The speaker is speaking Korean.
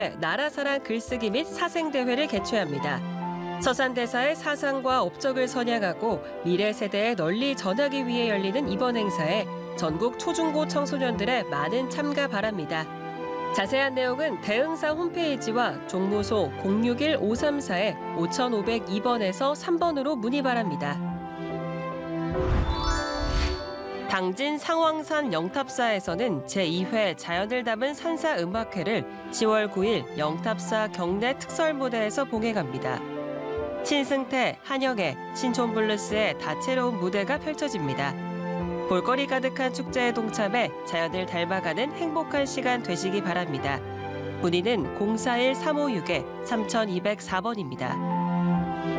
나라사랑 글쓰기 및 사생대회를 개최합니다. 서산대사의 사상과 업적을 선양하고 미래 세대에 널리 전하기 위해 열리는 이번 행사에 전국 초중고 청소년들의 많은 참가 바랍니다. 자세한 내용은 대응사 홈페이지와 종무소 061-534-5502번에서 3번으로 문의 바랍니다. 당진 상황산 영탑사에서는 제2회 자연을 담은 산사 음악회를 10월 9일 영탑사 경내 특설 무대에서 봉행합니다. 신승태, 한영애, 신촌블루스의 다채로운 무대가 펼쳐집니다. 볼거리 가득한 축제에 동참해 자연을 닮아가는 행복한 시간 되시기 바랍니다. 문의는 041-356-3204번입니다.